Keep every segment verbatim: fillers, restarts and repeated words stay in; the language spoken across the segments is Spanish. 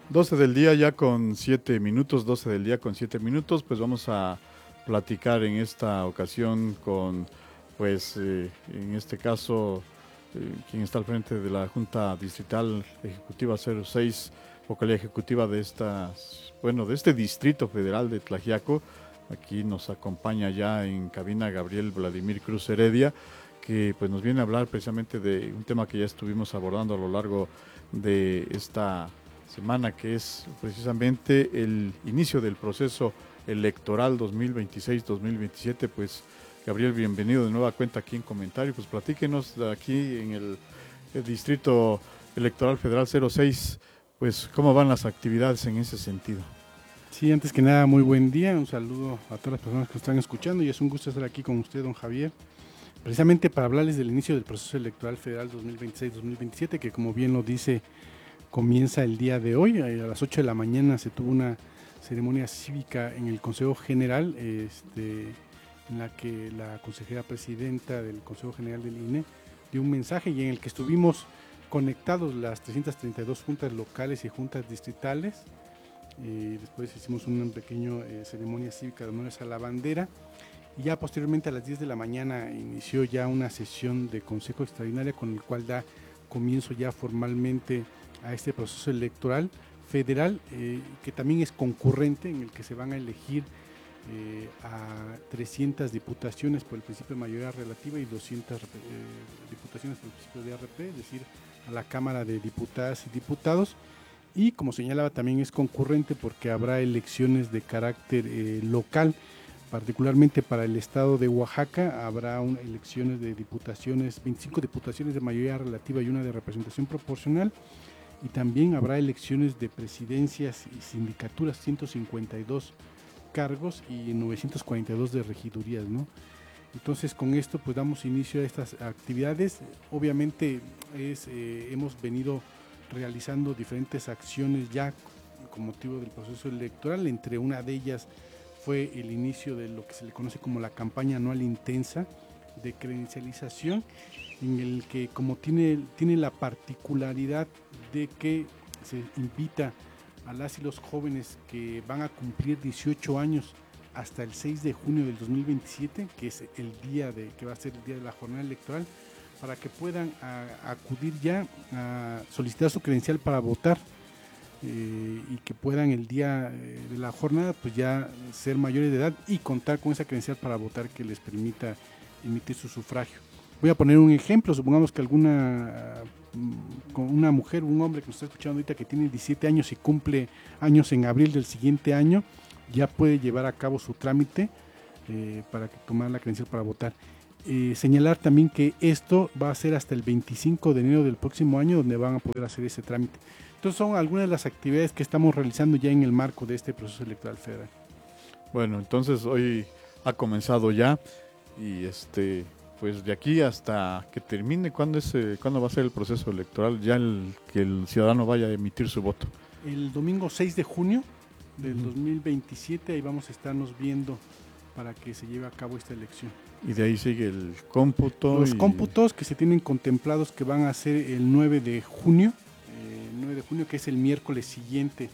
doce del día ya con siete minutos, doce del día con siete minutos, pues vamos a platicar en esta ocasión con, pues, eh, en este caso, eh, quien está al frente de la Junta Distrital Ejecutiva cero seis, vocalía ejecutiva de estas, bueno, de este Distrito Federal de Tlaxiaco. Aquí nos acompaña ya en cabina Gabriel Vladimir Cruz Heredia, que pues nos viene a hablar precisamente de un tema que ya estuvimos abordando a lo largo de esta semana, que es precisamente el inicio del proceso electoral dos mil veintiséis dos mil veintisiete. Pues Gabriel, bienvenido de nueva cuenta aquí en Comentario. Pues platíquenos de aquí en el, el Distrito Electoral Federal cero seis, pues cómo van las actividades en ese sentido. Sí, antes que nada, muy buen día, un saludo a todas las personas que nos están escuchando y es un gusto estar aquí con usted, don Javier, precisamente para hablarles del inicio del proceso electoral federal dos mil veintiséis dos mil veintisiete, que como bien lo dice, comienza el día de hoy. A las ocho de la mañana se tuvo una ceremonia cívica en el Consejo General, este, en la que la consejera presidenta del Consejo General del I N E dio un mensaje y en el que estuvimos conectados las trescientas treinta y dos juntas locales y juntas distritales. Eh, después hicimos una pequeña eh, ceremonia cívica de honores a la bandera y ya posteriormente a las diez de la mañana inició ya una sesión de consejo extraordinaria con el cual da comienzo ya formalmente a este proceso electoral federal, eh, que también es concurrente, en el que se van a elegir eh, a trescientas diputaciones por el principio de mayoría relativa y doscientas eh, diputaciones por el principio de A R P, es decir, a la Cámara de Diputadas y Diputados. Y como señalaba, también es concurrente porque habrá elecciones de carácter eh, local, particularmente para el estado de Oaxaca habrá un, elecciones de diputaciones, veinticinco diputaciones de mayoría relativa y una de representación proporcional, y también habrá elecciones de presidencias y sindicaturas, ciento cincuenta y dos cargos y novecientos cuarenta y dos de regidurías, ¿no? Entonces con esto pues damos inicio a estas actividades. Obviamente es, eh, hemos venido realizando diferentes acciones ya con motivo del proceso electoral. Entre una de ellas fue el inicio de lo que se le conoce como la campaña anual intensa de credencialización, en el que como tiene, tiene la particularidad de que se invita a las y los jóvenes que van a cumplir dieciocho años hasta el seis de junio del dos mil veintisiete, que es el día de, que va a ser el día de la jornada electoral, para que puedan a, a acudir ya a solicitar su credencial para votar eh, y que puedan el día eh, de la jornada pues ya ser mayores de edad y contar con esa credencial para votar que les permita emitir su sufragio. Voy a poner un ejemplo. Supongamos que alguna con una mujer, un hombre que nos está escuchando ahorita que tiene diecisiete años y cumple años en abril del siguiente año, ya puede llevar a cabo su trámite eh, para tomar la credencial para votar. Eh, señalar también que esto va a ser hasta el veinticinco de enero del próximo año donde van a poder hacer ese trámite. Entonces son algunas de las actividades que estamos realizando ya en el marco de este proceso electoral federal. Bueno, entonces hoy ha comenzado ya y este, pues de aquí hasta que termine, ¿cuándo, es, eh, ¿cuándo va a ser el proceso electoral? Ya el, que el ciudadano vaya a emitir su voto. El domingo seis de junio del uh-huh. dos mil veintisiete, ahí vamos a estarnos viendo para que se lleve a cabo esta elección. Y de ahí sigue el cómputo. Los y... cómputos que se tienen contemplados que van a ser el nueve de junio, eh, nueve de junio que es el miércoles siguiente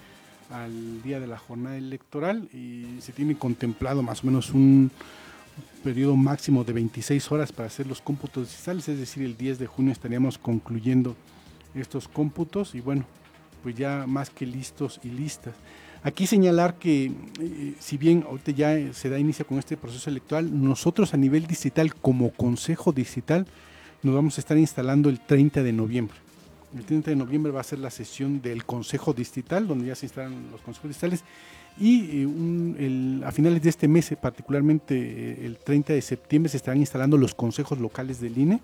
al día de la jornada electoral, y se tiene contemplado más o menos un periodo máximo de veintiséis horas para hacer los cómputos distritales, es decir, el diez de junio estaríamos concluyendo estos cómputos y bueno, pues ya más que listos y listas. Aquí señalar que eh, si bien ahorita ya se da inicio con este proceso electoral, nosotros a nivel distrital como Consejo Distrital nos vamos a estar instalando el treinta de noviembre. El treinta de noviembre va a ser la sesión del Consejo Distrital, donde ya se instalan los consejos distritales, y eh, un, el, a finales de este mes, particularmente eh, el treinta de septiembre, se estarán instalando los consejos locales del I N E,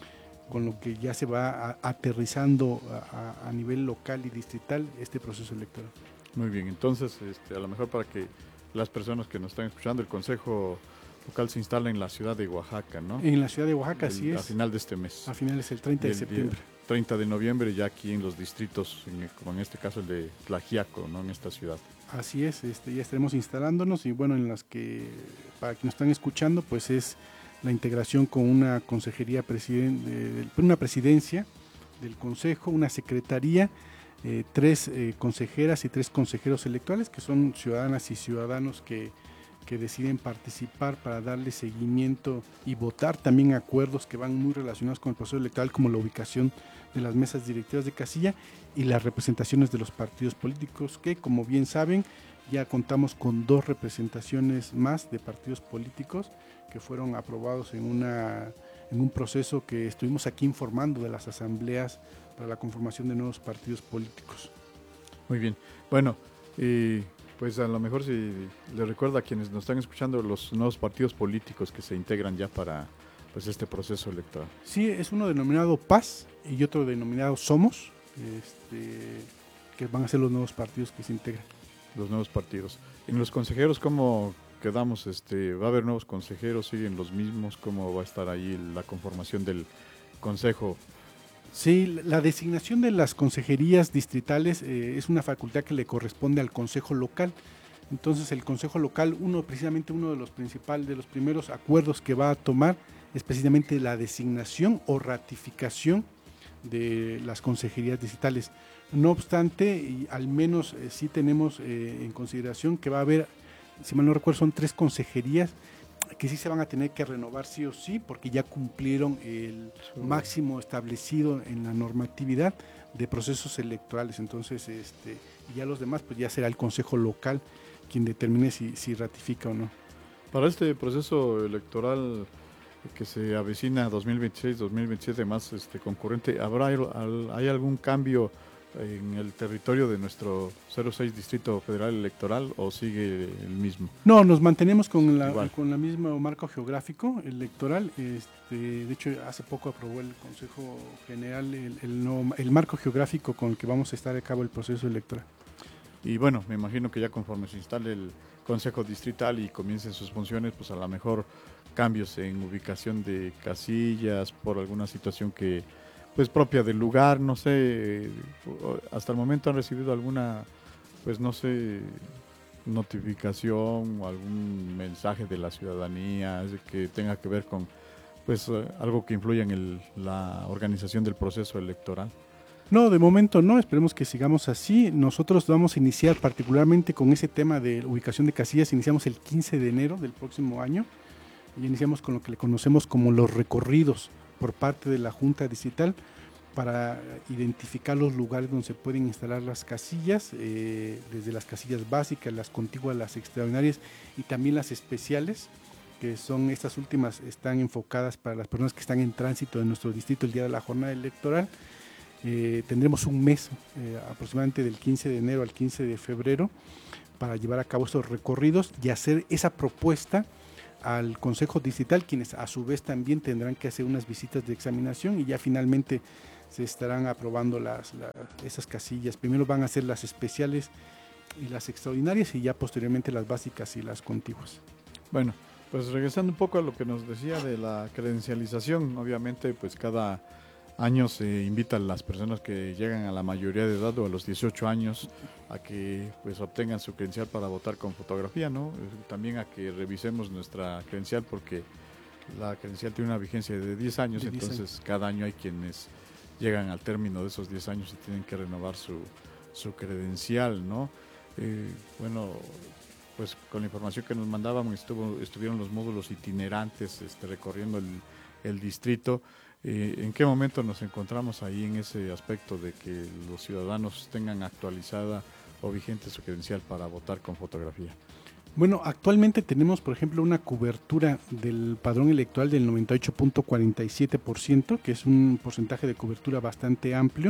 con lo que ya se va a, aterrizando a, a, a nivel local y distrital este proceso electoral. Muy bien, entonces este, a lo mejor para que las personas que nos están escuchando, el Consejo Local se instala en la ciudad de Oaxaca, ¿no? En la ciudad de Oaxaca, el, así es. A final de este mes. A finales el treinta de septiembre. treinta de noviembre ya aquí en los distritos, en, como en este caso el de Tlaxiaco, ¿no? En esta ciudad. Así es, este, ya estaremos instalándonos y bueno, en las que, para quienes están escuchando, pues es la integración con una consejería, presiden, eh, una presidencia del consejo, una secretaría, eh, tres eh, consejeras y tres consejeros electorales, que son ciudadanas y ciudadanos que, que deciden participar para darle seguimiento y votar también acuerdos que van muy relacionados con el proceso electoral, como la ubicación de las mesas directivas de casilla y las representaciones de los partidos políticos, que como bien saben ya contamos con dos representaciones más de partidos políticos que fueron aprobados en, una, en un proceso que estuvimos aquí informando de las asambleas para la conformación de nuevos partidos políticos. Muy bien, bueno, y pues a lo mejor si le recuerda a quienes nos están escuchando los nuevos partidos políticos que se integran ya para pues este proceso electoral. Sí, es uno denominado Paz y otro denominado Somos, este, que van a ser los nuevos partidos que se integran. Los nuevos partidos. En los consejeros, ¿cómo quedamos? Este, ¿va a haber nuevos consejeros? ¿Siguen los mismos? ¿Cómo va a estar ahí la conformación del consejo? Sí, la designación de las consejerías distritales eh, es una facultad que le corresponde al consejo local. Entonces el consejo local, uno precisamente uno de los principales, de los primeros acuerdos que va a tomar es precisamente la designación o ratificación de las consejerías distritales. No obstante, y al menos eh, sí tenemos eh, en consideración que va a haber, si mal no recuerdo, son tres consejerías que sí se van a tener que renovar sí o sí, porque ya cumplieron el sí. máximo establecido en la normatividad de procesos electorales. Entonces, este, ya los demás, pues ya será el consejo local quien determine si, si ratifica o no. Para este proceso electoral que se avecina dos mil veintiséis dos mil veintisiete más este concurrente, ¿habrá hay algún cambio en el territorio de nuestro cero seis Distrito Federal Electoral o sigue el mismo? No, nos mantenemos con la con la misma marco geográfico electoral. Este, de hecho, hace poco aprobó el Consejo General el, el, no, el marco geográfico con el que vamos a estar a cabo el proceso electoral. Y bueno, me imagino que ya conforme se instale el Consejo Distrital y comiencen sus funciones, pues a lo mejor cambios en ubicación de casillas por alguna situación que pues propia del lugar, no sé, hasta el momento han recibido alguna, pues no sé, notificación o algún mensaje de la ciudadanía que tenga que ver con pues algo que influya en el, la organización del proceso electoral. No, de momento no, esperemos que sigamos así. Nosotros vamos a iniciar particularmente con ese tema de ubicación de casillas, iniciamos el quince de enero del próximo año y iniciamos con lo que le conocemos como los recorridos por parte de la Junta Distrital para identificar los lugares donde se pueden instalar las casillas, eh, desde las casillas básicas, las contiguas, las extraordinarias y también las especiales, que son estas últimas, están enfocadas para las personas que están en tránsito de nuestro distrito el día de la jornada electoral. Eh, tendremos un mes, eh, aproximadamente del quince de enero al quince de febrero, para llevar a cabo estos recorridos y hacer esa propuesta al Consejo Distrital, quienes a su vez también tendrán que hacer unas visitas de examinación y ya finalmente se estarán aprobando las, las, esas casillas. Primero van a ser las especiales y las extraordinarias y ya posteriormente las básicas y las contiguas. Bueno, pues regresando un poco a lo que nos decía de la credencialización, obviamente pues cada año se invita a las personas que llegan a la mayoría de edad o a los dieciocho años a que pues obtengan su credencial para votar con fotografía, ¿no? También a que revisemos nuestra credencial porque la credencial tiene una vigencia de diez años, de diez entonces años. Cada año hay quienes llegan al término de esos diez años y tienen que renovar su, su credencial, ¿no? Eh, bueno, pues con la información que nos mandaban estuvo, estuvieron los módulos itinerantes este, recorriendo el, el distrito. Eh, ¿En qué momento nos encontramos ahí en ese aspecto de que los ciudadanos tengan actualizada o vigente su credencial para votar con fotografía? Bueno, actualmente tenemos, por ejemplo, una cobertura del padrón electoral del noventa y ocho punto cuarenta y siete por ciento, que es un porcentaje de cobertura bastante amplio.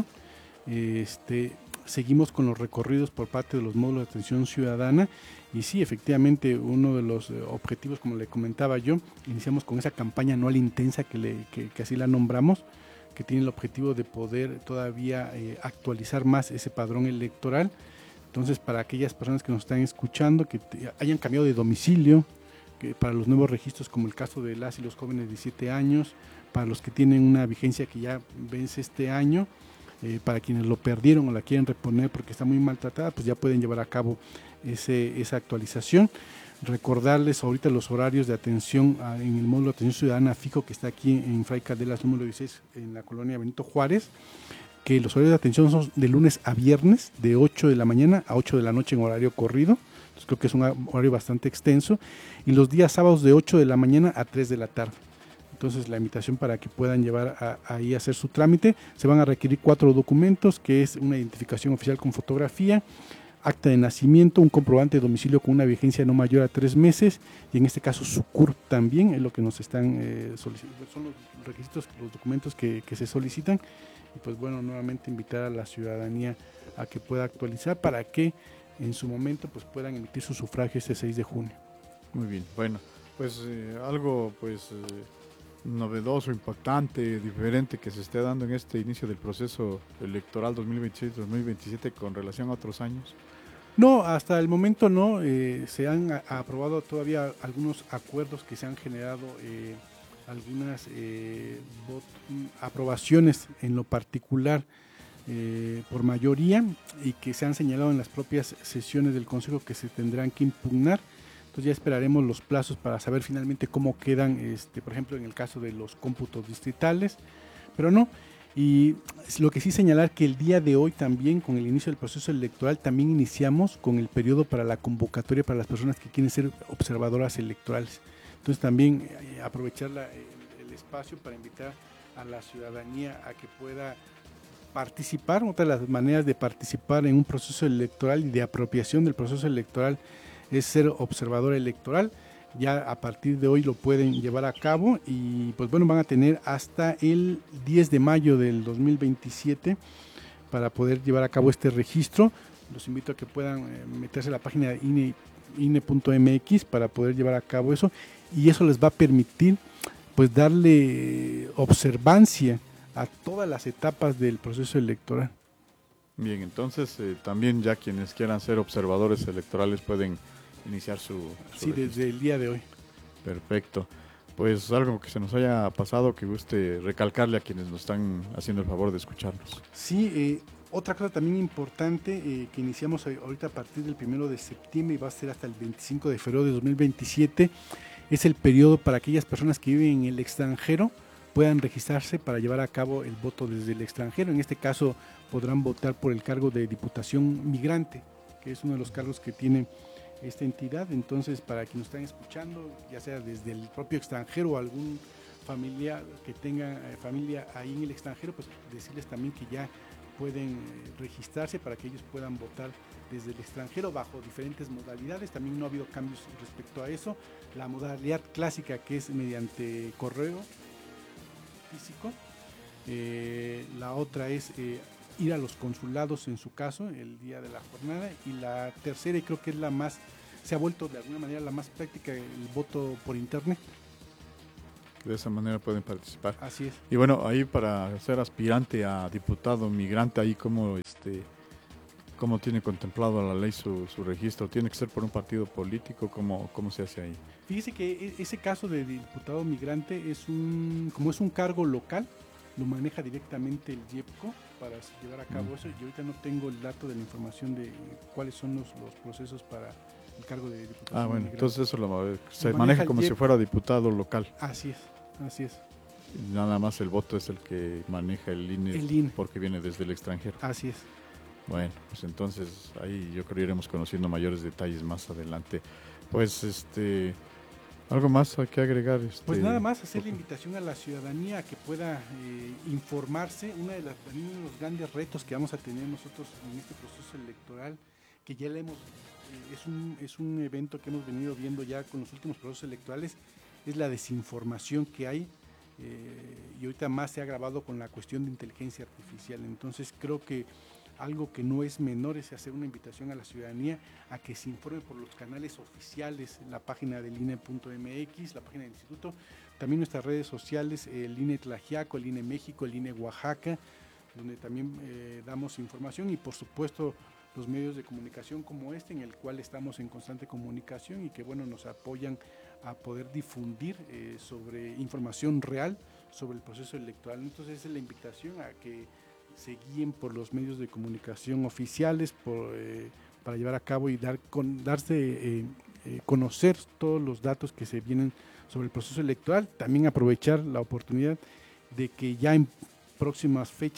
Este, seguimos con los recorridos por parte de los módulos de atención ciudadana y sí, efectivamente, uno de los objetivos, como le comentaba yo, iniciamos con esa campaña anual intensa que, le, que, que así la nombramos, que tiene el objetivo de poder todavía eh, actualizar más ese padrón electoral. Entonces, para aquellas personas que nos están escuchando, que te, hayan cambiado de domicilio, que para los nuevos registros, como el caso de las y los jóvenes de diecisiete años, para los que tienen una vigencia que ya vence este año, eh, para quienes lo perdieron o la quieren reponer porque está muy maltratada, pues ya pueden llevar a cabo ese, esa actualización. Recordarles ahorita los horarios de atención a, en el módulo de atención ciudadana fijo que está aquí en Fray Caldelas número dieciséis, en la colonia Benito Juárez, que los horarios de atención son de lunes a viernes, de ocho de la mañana a ocho de la noche en horario corrido. Entonces creo que es un horario bastante extenso. Y los días sábados de ocho de la mañana a tres de la tarde. Entonces la invitación para que puedan llevar a, ahí a hacer su trámite. Se van a requerir cuatro documentos, que es una identificación oficial con fotografía, acta de nacimiento, un comprobante de domicilio con una vigencia no mayor a tres meses, y en este caso su C U R P también es lo que nos están eh, solicitando, son los requisitos, los documentos que, que se solicitan. Y pues bueno, nuevamente invitar a la ciudadanía a que pueda actualizar para que en su momento pues puedan emitir su sufragio este seis de junio. Muy bien, bueno, pues eh, algo pues eh, novedoso, impactante, diferente que se esté dando en este inicio del proceso electoral dos mil veintiséis dos mil veintisiete con relación a otros años. No, hasta el momento no, eh, se han a, aprobado todavía algunos acuerdos que se han generado, eh, algunas eh, vot, aprobaciones en lo particular eh, por mayoría, y que se han señalado en las propias sesiones del Consejo que se tendrán que impugnar. Entonces ya esperaremos los plazos para saber finalmente cómo quedan, este, por ejemplo, en el caso de los cómputos distritales, pero no. Y lo que sí señalar que el día de hoy también, con el inicio del proceso electoral, también iniciamos con el periodo para la convocatoria para las personas que quieren ser observadoras electorales. Entonces también eh, aprovechar la, el, el espacio para invitar a la ciudadanía a que pueda participar. Otra de las maneras de participar en un proceso electoral y de apropiación del proceso electoral es ser observador electoral. Ya a partir de hoy lo pueden llevar a cabo y pues bueno, van a tener hasta el diez de mayo del dos mil veintisiete para poder llevar a cabo este registro. Los invito a que puedan eh, meterse a la página de I N E punto M X para poder llevar a cabo eso, y eso les va a permitir pues darle observancia a todas las etapas del proceso electoral. Bien, entonces eh, también ya quienes quieran ser observadores electorales pueden iniciar su, su Sí, registro desde el día de hoy. Perfecto. Pues algo que se nos haya pasado que guste recalcarle a quienes nos están haciendo el favor de escucharnos. Sí, eh, otra cosa también importante eh, que iniciamos ahorita a partir del primero de septiembre y va a ser hasta el veinticinco de febrero de dos mil veintisiete, es el periodo para aquellas personas que viven en el extranjero puedan registrarse para llevar a cabo el voto desde el extranjero. En este caso podrán votar por el cargo de Diputación Migrante, que es uno de los cargos que tiene esta entidad. Entonces, para quienes nos están escuchando, ya sea desde el propio extranjero o algún familiar que tenga eh, familia ahí en el extranjero, pues decirles también que ya pueden eh, registrarse para que ellos puedan votar desde el extranjero bajo diferentes modalidades. También no ha habido cambios respecto a eso. La modalidad clásica, que es mediante correo físico, eh, la otra es eh, ir a los consulados en su caso el día de la jornada, y la tercera, y creo que es la más, se ha vuelto de alguna manera la más práctica, el voto por internet. De esa manera pueden participar. Así es. Y bueno, ahí para ser aspirante a diputado migrante, ahí cómo este cómo tiene contemplado la ley su, su registro, tiene que ser por un partido político, ¿cómo, cómo se hace ahí? Fíjese que ese caso de diputado migrante es un, como es un cargo local, lo maneja directamente el IEPCO para llevar a cabo mm. eso. Yo ahorita no tengo el dato de la información de cuáles son los, los procesos para el cargo de diputado. Ah, bueno, migrante. Entonces eso lo, se lo maneja, maneja como si fuera diputado local. Así es, así es. Y nada más el voto es el que maneja el I N E, el I N E porque viene desde el extranjero. Así es. Bueno, pues entonces ahí yo creo que iremos conociendo mayores detalles más adelante. Pues este... ¿Algo más hay que agregar? Este, pues nada más hacer la invitación a la ciudadanía a que pueda eh, informarse. Uno de, las, uno de los grandes retos que vamos a tener nosotros en este proceso electoral, que ya le hemos, eh, es, un, es un evento que hemos venido viendo ya con los últimos procesos electorales, es la desinformación que hay, eh, y ahorita más se ha agravado con la cuestión de inteligencia artificial. Entonces creo que algo que no es menor es hacer una invitación a la ciudadanía a que se informe por los canales oficiales, la página del I N E punto M X, la página del instituto, también nuestras redes sociales, el I N E Tlaxiaco, el I N E México, el I N E Oaxaca, donde también eh, damos información, y por supuesto los medios de comunicación como este, en el cual estamos en constante comunicación y que bueno, nos apoyan a poder difundir eh, sobre información real sobre el proceso electoral. Entonces esa es la invitación a que se guíen por los medios de comunicación oficiales por, eh, para llevar a cabo y dar con, darse eh, eh, conocer todos los datos que se vienen sobre el proceso electoral. También aprovechar la oportunidad de que ya en próximas fechas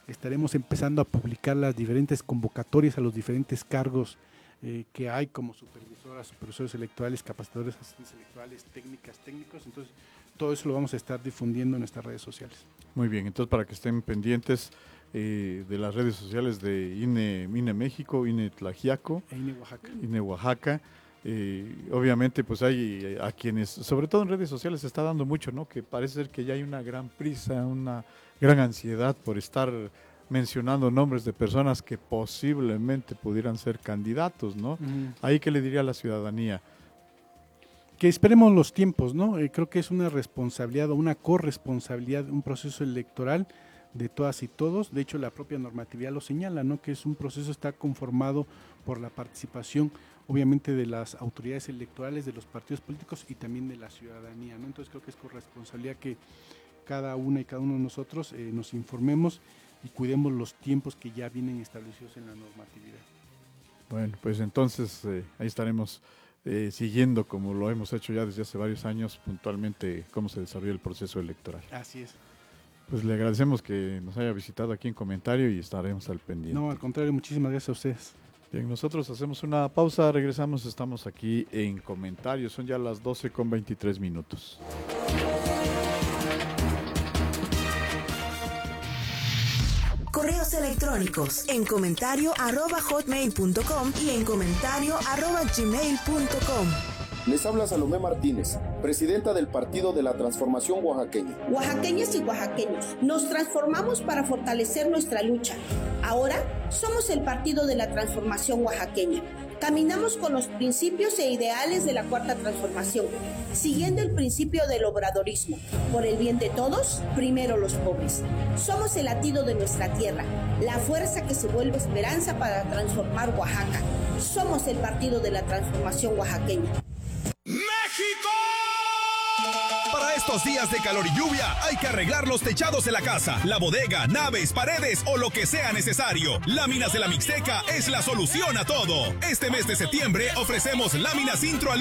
estaremos empezando a publicar las diferentes convocatorias a los diferentes cargos eh, que hay como supervisoras, supervisores electorales, capacitadores, asistentes electorales, técnicas, técnicos. Entonces, todo eso lo vamos a estar difundiendo en nuestras redes sociales. Muy bien, entonces para que estén pendientes eh, de las redes sociales de I N E, I N E México, I N E Tlaxiaco, e I N E Oaxaca. I N E Oaxaca. Eh, obviamente pues hay eh, a quienes, sobre todo en redes sociales se está dando mucho, ¿no? Que parece ser que ya hay una gran prisa, una gran ansiedad por estar mencionando nombres de personas que posiblemente pudieran ser candidatos, ¿no? Uh-huh. Ahí, ¿qué le diría a la ciudadanía? Que esperemos los tiempos, ¿no? Eh, creo que es una responsabilidad o una corresponsabilidad, un proceso electoral de todas y todos. De hecho, la propia normatividad lo señala, ¿no? Que es un proceso está conformado por la participación, obviamente, de las autoridades electorales, de los partidos políticos y también de la ciudadanía, ¿no? Entonces, creo que es corresponsabilidad que cada una y cada uno de nosotros eh, nos informemos y cuidemos los tiempos que ya vienen establecidos en la normatividad. Bueno, pues entonces eh, ahí estaremos Eh, siguiendo, como lo hemos hecho ya desde hace varios años, puntualmente cómo se desarrolla el proceso electoral. Así es. Pues le agradecemos que nos haya visitado aquí en Comentario y estaremos al pendiente. No, al contrario, muchísimas gracias a ustedes. Bien, nosotros hacemos una pausa, regresamos, estamos aquí en Comentario, son ya las doce con veintitrés minutos. Correos electrónicos en comentario arroba hotmail punto com y en comentario arroba gmail punto com. Les habla Salomé Martínez, presidenta del Partido de la Transformación Oaxaqueña. Oaxaqueñas y oaxaqueños, nos transformamos para fortalecer nuestra lucha. Ahora somos el Partido de la Transformación Oaxaqueña. Caminamos con los principios e ideales de la Cuarta Transformación, siguiendo el principio del obradorismo. Por el bien de todos, primero los pobres. Somos el latido de nuestra tierra, la fuerza que se vuelve esperanza para transformar Oaxaca. Somos el Partido de la Transformación Oaxaqueña. ¡México! Para estos días de calor y lluvia, hay que arreglar los techados de la casa, la bodega, naves, paredes o lo que sea necesario. Láminas de la Mixteca es la solución a todo. Este mes de septiembre ofrecemos láminas Intro Alu